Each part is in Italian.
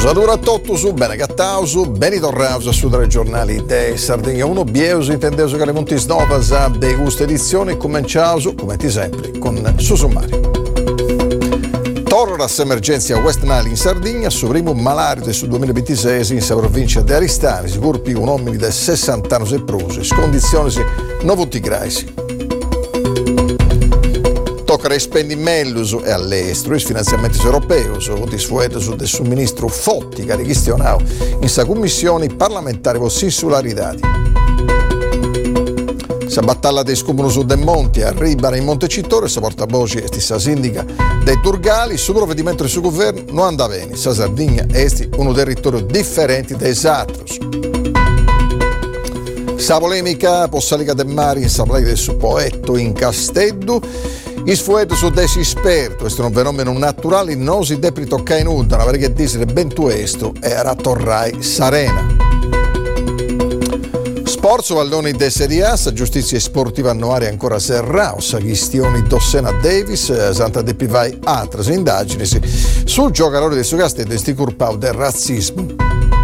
Saluto a tutti su bene cattausu, beni torrausu su tre giornali de Sardegna 1 bieusu intendeso che le montis novas de gusto edizione cominciausu come sempre con su sommario. Torna l'emergenza West Nile in Sardegna, su primo malario su 2026 in provincia di Aristani, si corpi un uomo di 60 anni e prusi, condizioni non graisi. Tocca ai spendimellus e all'estero, i finanziamenti europei, voti sfueto sul ministro Fotti, che richistionava in sa commissione parlamentare con insularidadi. Sa battaglia dei scomuno su De Monti arriva in Montecitorio, sa portavoce e sa sindica dei Turgali, su provvedimento del suo governo non anda bene, sa Sardegna è un territorio differente dai altri. Sa polemica possalica del mare in sa playa del suo poetto in Casteddu, il sfueto su desi esperto, questo è un fenomeno naturale, non si deve toccare in nuda, una perché dice ben tu esto e era torrai Sarena. Sport Valloni de Serie A, sa giustizia sportiva annuale ancora serrao, sa questioni Dossena Davis, Santa De Pivai, altre indagini sul giocatore del suo Castello e sti curpau del razzismo.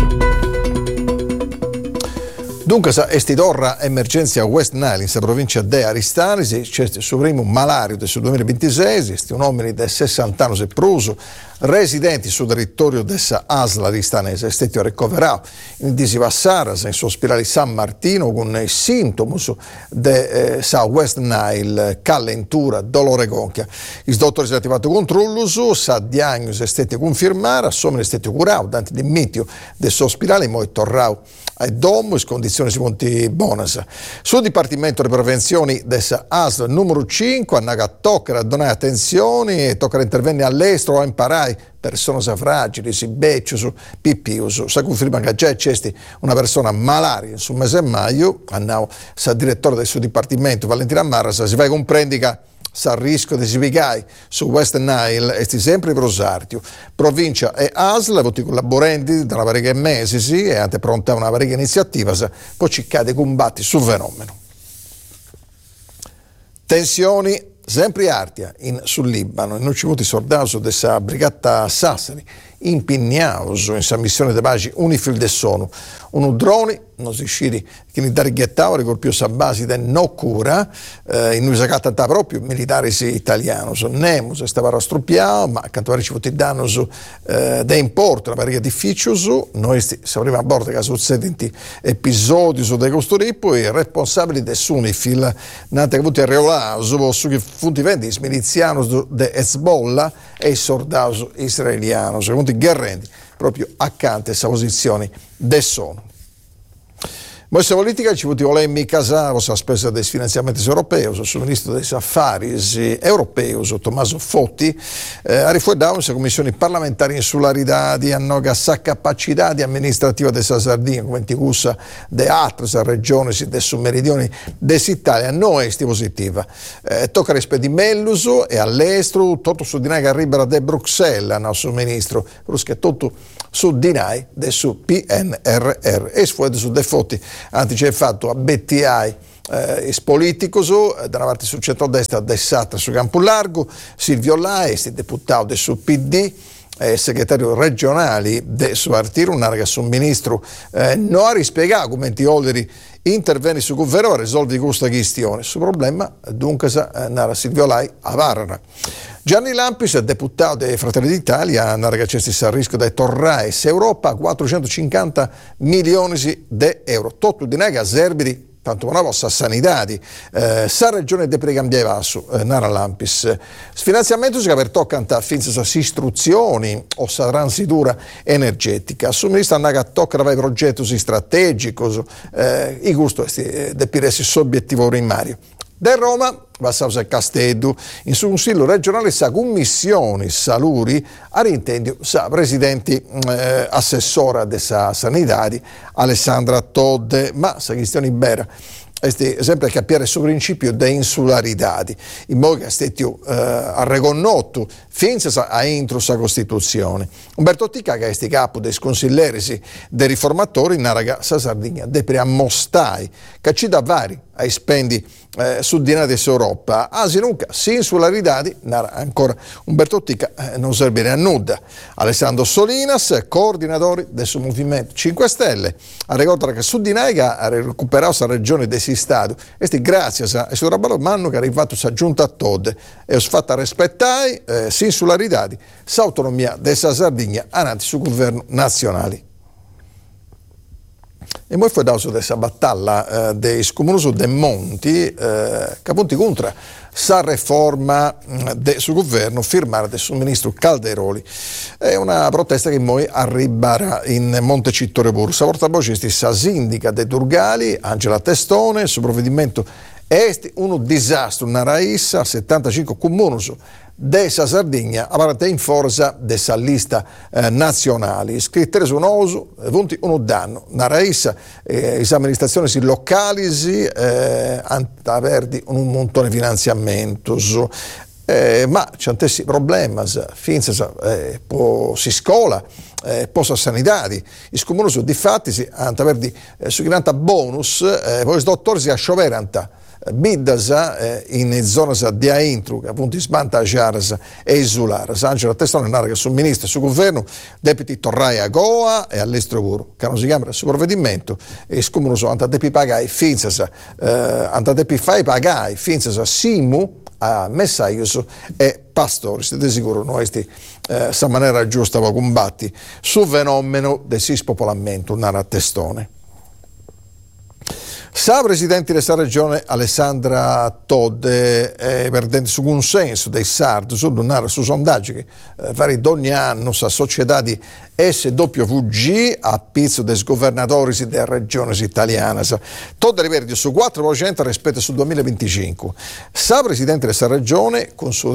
Dunque, estidorra emergenza a West Nile in provincia di Aristani, c'è il primo malario del 2026, un uomo di 60 anni e pruso, residenti sul territorio della ASL aristanese, è stato ricoverato in Disivassara, in ospedale San Martino, con i sintomi di West Nile, calentura, dolore gonchia. Il dottore si è attivato controllo, sa diagnosi è stata confermata, assomene è stato curato, dante di mitio dell'ospedale, poi tornato a domo, in condizioni si monti bonas. Sul Dipartimento di Prevenzione della ASL numero 5, a tocca a donare attenzione e tocca intervenire all'estero a imparare persone fragili, si becciusu, pippiusu. Sa conferma che già c'è una persona malaria sul mese di maggio, sa direttore del suo Dipartimento, Valentina Marras, si va a comprendere che sa rischio di svigai su West Nile e sempre prosartio. Provincia e ASL, voti collaboranti da una parecchia mesi, e anche pronta a una parecchia iniziativa, poi ci cade combatti sul fenomeno. Tensioni sempre artia sul Libano, in ultimi soldati della brigata Sassari, impegnato in sa missione di pace Unifil de Sonu. Un drone, non si sciri che in targhettava, ricorpiò sa base di no cura, in usacata proprio militari italiani, Nemus stava rastruppiato, ma canto a ricevuto i danni da importo, una parecchia difficile, noi sapremo a bordo che succedenti episodi su dei questo tipo, e responsabili del Unifil, nate che avuto arreolato su che funti vendi miliziani di Hezbollah e i soldati israeliani, secondo i guerrendi, proprio accanto a questa posizione del sono. Questa politica ci vuole casa a spesa dei finanziamenti europei, sul ministro degli affari europei, Tommaso Fotti, ha rifugiato le commissioni parlamentari insularidadi, hanno sa capacità amministrativa della Sardegna, come anticussa de altre regioni del meridione dell'Italia, non è positiva. Tocca rispedimellus e all'estero, tutto su dinai che arriva da Bruxelles, il suo ministro, perché tutto su dinai del suo PNRR, e sfuote su defotti. Anzi c'è fatto a BTI politico, da una parte sul centro-destra, destra su Campo Largo, Silvio Laesti, deputato del suo PD, segretario regionale del suo partito, un'area su ministro, non ha rispiegato come ti oleri interveni sul governo a risolvere questa questione. Sul problema, dunque, nara Silvio Lai a Varra. Gianni Lampis, deputato dei Fratelli d'Italia, ha ragazzato il rischio di tornare in Europa 450 milioni di euro. Tutto di nega serbidi, tanto una vostra sanità, sa regione de precambiava su Nara Lampis. Sfinanziamento che per toccanta finza sa istruzioni o sa transitura energetica. Su ministro Annaga tocca avere progetti strategici, i gusto de piresi suobiettivo primario. Da Roma, Vassausa e Casteddu, in su consiglio regionale sa commissioni saluri a rintendio sa presidenti assessora della sanitari Alessandra Todde, ma sa questione bera sempre a capire sul principio di insularidade, in modo che stiamo arreconnotto finza a entro sa Costituzione. Umberto Tica, che è capo dei consiglieri dei riformatori, narra sa Sardegna de preammostai, che ci da vari ai spendi su dinari Europa, asinunca, s'insularidadi, nara ancora Umberto Tica, non servire a nulla. Alessandro Solinas, coordinatore del suo Movimento 5 Stelle, ha ricordato che su dinari ha recuperato la regione dei Stati, e grazie a suo rabbalo manno che ha arrivato sa giunta a Todde e ho fatto rispettare s'insularidadi, s'autonomia della Sardegna avanti sul governo nazionale. E poi fu dato questa battaglia dei scomunosi dei monti che appunto contro sa riforma del suo governo firmata del suo ministro Calderoli. È una protesta che poi arriverà in Montecitorio Bursa. Portavoce sa sindaca de Turgali, Angela Testone, il suo provvedimento è un disastro, una raissa a 75 comuni dessa Sardegna apparente in forza dessa lista nazionali. Scritte su un oso, punti uno danno. Una raissa, le amministrazioni locali averdi un montone di finanziamento. Ma c'è tanti problemi, finché si scola, posa sanitari. I comuni sono di fatti, hanno averdi su 40 bonus, poi i dottori si ascioveranta. Biddas in zone di intro che appunto svantaggiare e isolare. Angela Testone narra che sul ministro e sul governo deputy torrai a Goa e all'estero che non si chiama il suo provvedimento e scomuno sono andati a pagare finza andate a fare pagare finza simu a messaius e pastori. Siete sicuri noi questa maniera giusta per combatti sul fenomeno del sispopolamento narra Testone. Sa presidente di questa regione Alessandra Todde perdendo su consenso dei sardi su sondaggi che vari ogni anno sa società di SWG a pizzo dei governatori delle regioni italiane. Todde riperde su 4% rispetto al 2025. Sa presidente di questa regione con su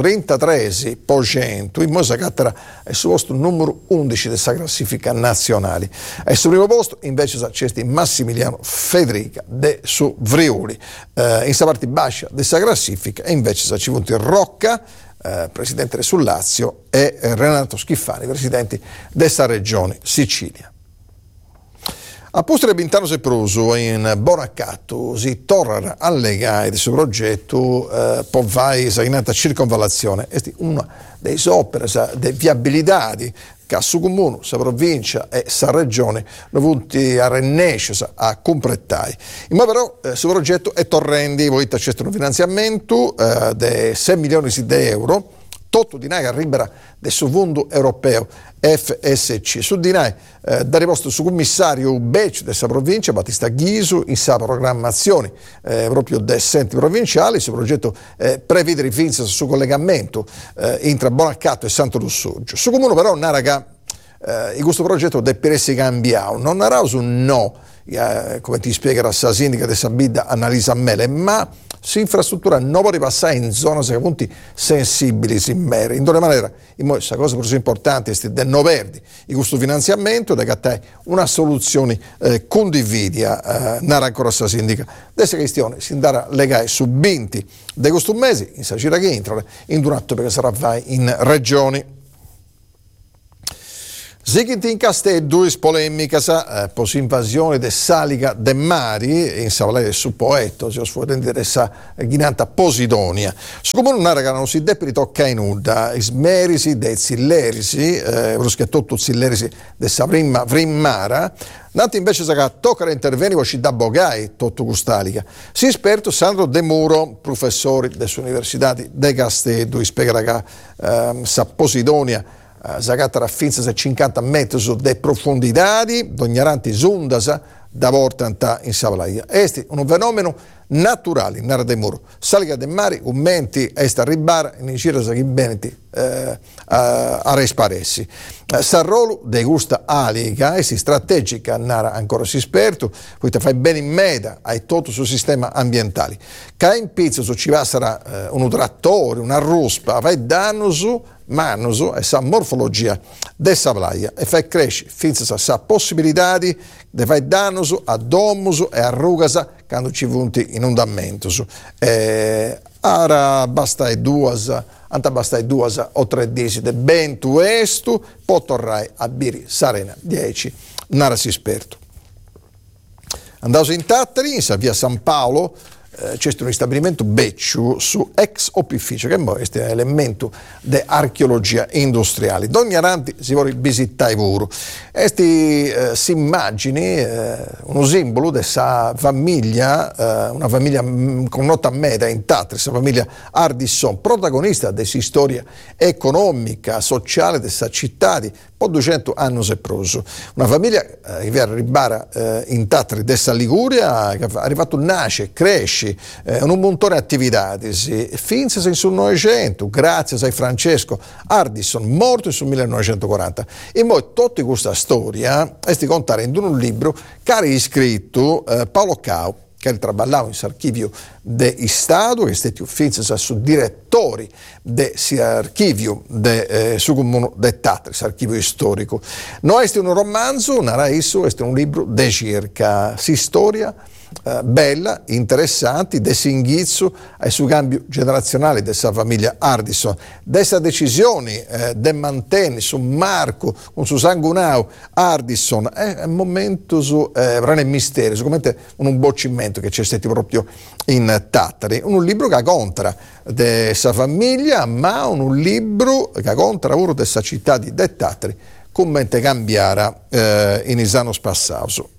33% in modo che è sul posto numero 11 della classifica nazionale. E sul primo posto invece c'è Massimiliano Federica su Friuli. In questa parte bassa della classifica e invece ci vuole Rocca, presidente sul Lazio, e Renato Schifani, presidente della regione Sicilia. A posto di Bintano Sepruso in Bonacatto si torna a legare del suo progetto poi vai in circonvallazione. È una delle opere di viabilità che a su comune, sa provincia e sa regione non vuti a rennesce a completare. Ma però il suo progetto è torrendi, voi c'è un finanziamento di 6 milioni di euro, tutto di noi arriverà del suo fondo europeo FSC. Su di noi da riposto su commissario Beccio della provincia Battista Ghisu in sa programmazione proprio dei centri provinciali. Il suo progetto prevede rifinza su collegamento tra Bonacatto e Santo Lussurgio. Su comune però naraga in questo progetto deve essere cambiato, non narà un no, come ti spiega la sindaca di Sabida Annalisa Mele, ma si infrastruttura non può ripassare in zone che punti sensibili in merito. In una maniera, la cosa più importante è del non perdi in questo finanziamento, da che una soluzione condivida, narra ancora la sindaca. Questa questione si andrà a legare su 20 di questo mese, in Sacira che entra, in un atto perché sarà vai in regioni. Sighinti in Castello, polemica, pos invasione de Salica de Mari, in Savalere su Poetto, si osfuotente dessa ghinanta Posidonia. Su comune una raga non si depri tocca in nuda, ismerisi de zillerisi, bruschetto zillerisi dessa prima Vrimmara, Nanti invece che tocca intervenire ci da Bogai, tutto Custalica. Si esperto Sandro De Muro, professore dell'Università di Castello, spiega che sa Posidonia Zagata raffinza 50 metri di profondità, d'ognaranti zundas da volta in Savalaia. È un fenomeno naturale, in de muro. Saliga de mari, commenti, est arribare, in giro che beneti a resparessi. Sarrolo de gusta aliga, e si strategica, nara ancora si esperto, poi te fai bene in meda ai tutto sul sistema ambientale. Che in pizzo ci va sarà un trattore, una ruspa, fai danno su Manuso e sa morfologia de Savlaia e fa crescere finza sa possibilità di fare danno a domuso e a rugasa quando ci vunti inondamento. Ora basta e due o 3 disi de ben tu estu, poi torrai a Biri Sarena 10, nara si esperto. Andavo in Tattari, in via San Paolo, c'è un stabilimento becciu su ex opificio, che è un elemento di archeologia industriale. D'ogni aranti si vuole visitare vuru. Questi si immagini uno simbolo di questa famiglia, una famiglia con nota media intatta, questa famiglia Ardisson, protagonista della storia economica, sociale di questa città di po' 200 anni e proso. Una famiglia che viene arrivata intatta di questa Liguria, che ha arrivato nasce, cresce, un montone di attività, fin sul Novecento, grazie a Francesco Ardisson, morto sul 1940. E poi tutta questa storia è di contare in un libro che ha iscritto Paolo Cao, che traballava in archivio de Stato, che è stato ufficio su direttori dell'archivio su comune de Tatris, archivio storico. No, è un romanzo, naraisso, è un libro de circa, si storia bella, interessante, desingizzo ai suo cambio generazionale della famiglia Ardisson, dessa decisioni de mantenere su Marco con su sangunao Ardisson è un momento su rane mistero, sicuramente un boccimento che c'è stato proprio in Tattari, un libro che contra dessa famiglia, ma un libro che contra ora dessa città di Tattari come cambiara in isano spassato.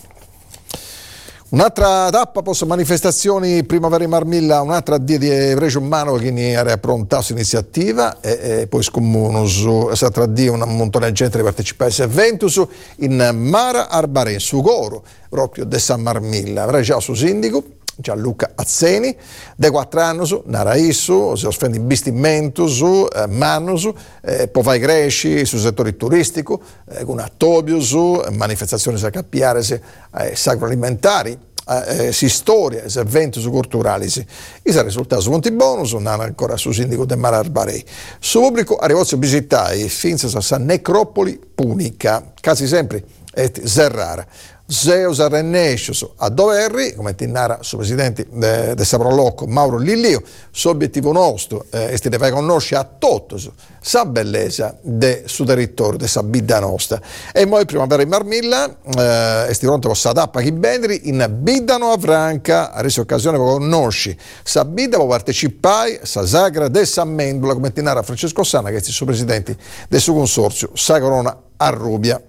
Un'altra tappa post manifestazioni primavera in Marmilla, un'altra dia di Reggio Umano che ne ha approntato iniziativa e poi scomuno s'altra dia un montone di gente che partecipa a questo evento in Mara Arbarè, su Goro, proprio de San Marmilla. Avrà già su sindaco Gianluca Azzeni, de 4 anni, Naraissu, si offende investimento su Manus, poi vai Gresci, sul settore turistico, con Attobius, manifestazioni a cappiare agroalimentari, si storia, si eventi culturali. I risultati sono molto buoni, non ancora su sindaco de Mara Arbarei. Su pubblico arrivò a visitare finza sa necropoli punica, quasi sempre è Zerrara. Zeus Arrennescius a Doverri, come narra il suo presidente del Saprolocco Mauro Lillio, l'obiettivo nostro è di far conoscere a tutti la bellezza del suo territorio, della vita nostra. E poi primavera in Marmilla, è pronto con la tappa che vendri in Bidano a Franca, a resa occasione per conoscere la vita, per partecipare alla sagra del San Mendola, come narra Francesco Sanna, che è il suo presidente del suo consorzio Sagrona a Rubia.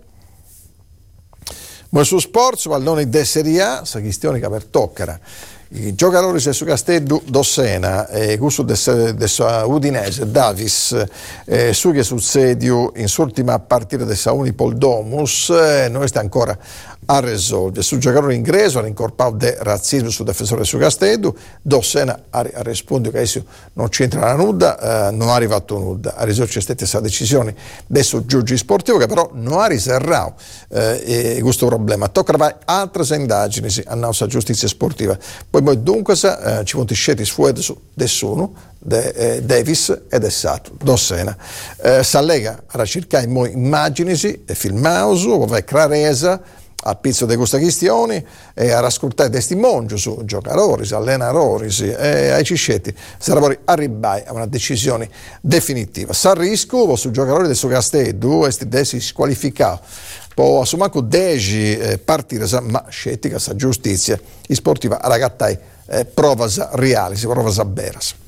Ma su sport, pallone de Serie A, sa questione che per toccare. I giocatori su Castello Dossena e questo del Udinese, Davis, su che succedio in ultima partita del Unipol Domus, non sta ancora a risolvere. Sul giocatore ingreso ha incorporato del razzismo sul difensore su Castello, Dossena ha risposto che adesso non c'entra nulla, non ha arrivato nulla. A risolvere c'è stata questa decisione adesso giudice sportivo che però non ha riservato questo problema. Tocca fare altre indagini a nostra giustizia sportiva. Poi dunque ci sono scelte fuori su nessuno, Davis ed Essato, Dossena. S'allega a cercare immagini e filmausi, poi claresa a pizzo di questa questione e a ascoltare testimoni su giocatori, allenatori e ai ciscetti sarà poi arrivare a una decisione definitiva. Sa rischio su giocatori del suo Castello e si squalificare può assumere 10 partite ma scettica sa giustizia sportiva a ragattare provas reali, provas veras.